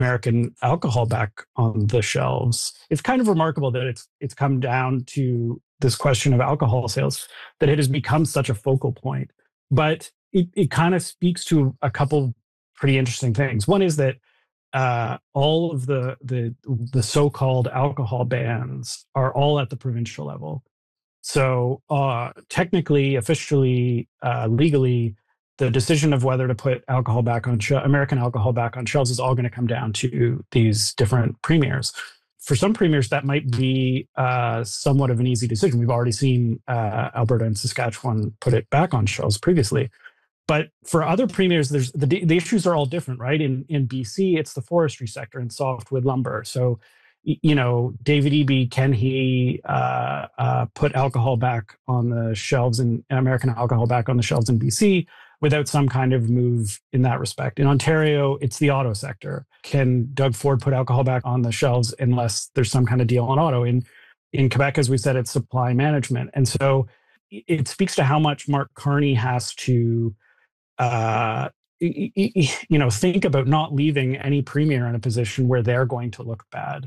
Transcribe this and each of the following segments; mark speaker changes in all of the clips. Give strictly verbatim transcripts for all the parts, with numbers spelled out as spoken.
Speaker 1: American alcohol back on the shelves. It's kind of remarkable that it's it's come down to this question of alcohol sales, that it has become such a focal point. But it, it kind of speaks to a couple pretty interesting things. One is that uh, all of the, the the so-called alcohol bans are all at the provincial level. So uh, technically, officially, uh, legally, the decision of whether to put alcohol back on sh- American alcohol back on shelves is all going to come down to these different premiers. For some premiers, that might be uh, somewhat of an easy decision. We've already seen uh, Alberta and Saskatchewan put it back on shelves previously. But for other premiers, there's the, the issues are all different, right? In in B C, it's the forestry sector and softwood lumber. So, you know, David Eby, can he uh, uh, put alcohol back on the shelves in American alcohol back on the shelves in B C without some kind of move in that respect? In Ontario, it's the auto sector. Can Doug Ford put alcohol back on the shelves unless there's some kind of deal on auto? In in Quebec, as we said, it's supply management. And so it speaks to how much Mark Carney has to uh, you know, think about not leaving any premier in a position where they're going to look bad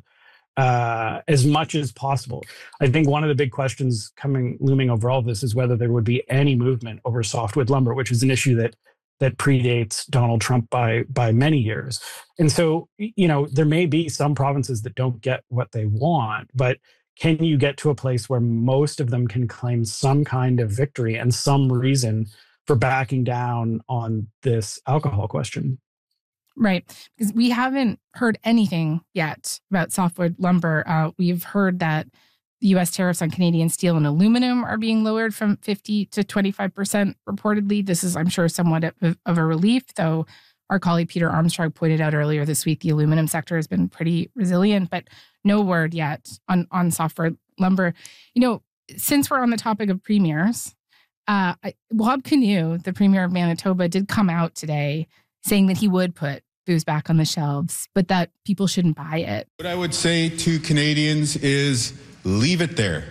Speaker 1: uh, as much as possible. I think one of the big questions coming looming over all of this is whether there would be any movement over softwood lumber, which is an issue that that predates Donald Trump by by many years. And so, you know, there may be some provinces that don't get what they want, but can you get to a place where most of them can claim some kind of victory and some reason for backing down on this alcohol question?
Speaker 2: Right. Because we haven't heard anything yet about softwood lumber. Uh, we've heard that the U S tariffs on Canadian steel and aluminum are being lowered from fifty to twenty-five percent reportedly. This is, I'm sure, somewhat of, of a relief, though our colleague Peter Armstrong pointed out earlier this week, the aluminum sector has been pretty resilient, but no word yet on, on softwood lumber. You know, since we're on the topic of premiers, Uh, Bob Canoe, the premier of Manitoba, did come out today saying that he would put booze back on the shelves, but that people shouldn't buy it.
Speaker 3: What I would say to Canadians is leave it there.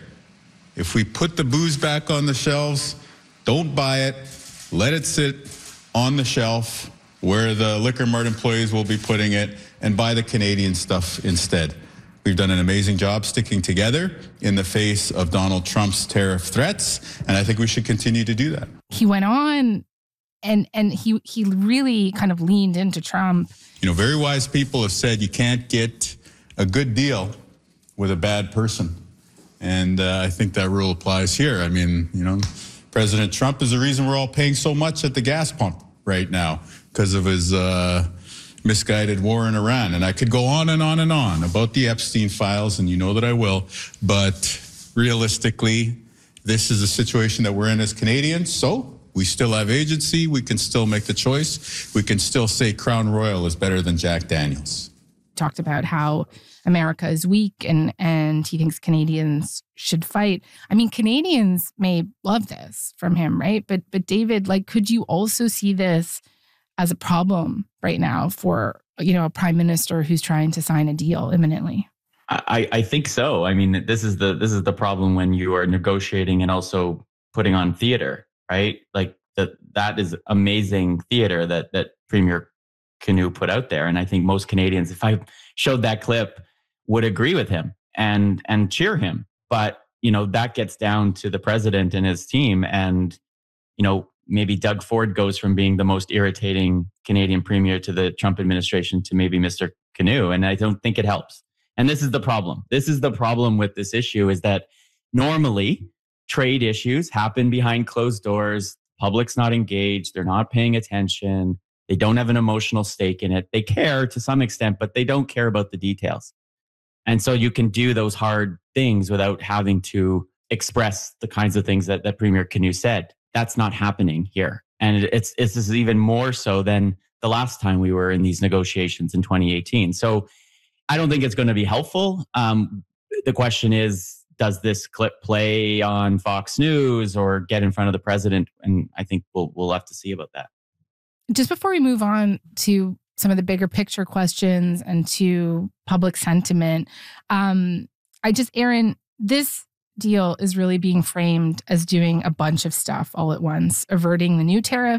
Speaker 3: If we put the booze back on the shelves, don't buy it. Let it sit on the shelf where the Liquor Mart employees will be putting it, and buy the Canadian stuff instead. We've done an amazing job sticking together in the face of Donald Trump's tariff threats, and I think we should continue to do that.
Speaker 2: He went on and and he he really kind of leaned into Trump.
Speaker 3: You know, very wise people have said you can't get a good deal with a bad person. And uh, I think that rule applies here. I mean, you know, President Trump is the reason we're all paying so much at the gas pump right now because of his uh misguided war in Iran. And I could go on and on and on about the Epstein files, and you know that I will. But realistically, this is a situation that we're in as Canadians. So we still have agency. We can still make the choice. We can still say Crown Royal is better than Jack Daniels.
Speaker 2: Talked about how America is weak and, and he thinks Canadians should fight. I mean, Canadians may love this from him, right? But, but David, like, could you also see this as a problem right now for, you know, a prime minister who's trying to sign a deal imminently?
Speaker 4: I, I think so. I mean, this is the this is the problem when you are negotiating and also putting on theater, right? Like that that is amazing theater that that Premier Canoe put out there. And I think most Canadians, if I showed that clip, would agree with him and and cheer him. But, you know, that gets down to the president and his team. And, you know, maybe Doug Ford goes from being the most irritating Canadian premier to the Trump administration to maybe Mister Canoe. And I don't think it helps. And this is the problem. This is the problem with this issue is that normally trade issues happen behind closed doors. Public's not engaged. They're not paying attention. They don't have an emotional stake in it. They care to some extent, but they don't care about the details. And so you can do those hard things without having to express the kinds of things that, that Premier Canoe said. That's not happening here. And it's, it's this is even more so than the last time we were in these negotiations in twenty eighteen. So I don't think it's going to be helpful. Um, the question is, does this clip play on Fox News or get in front of the president? And I think we'll we'll have to see about that.
Speaker 2: Just before we move on to some of the bigger picture questions and to public sentiment, um, I just, Aaron, this deal is really being framed as doing a bunch of stuff all at once, averting the new tariffs,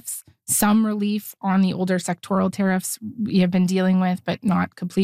Speaker 2: some relief on the older sectoral tariffs we have been dealing with, but not complete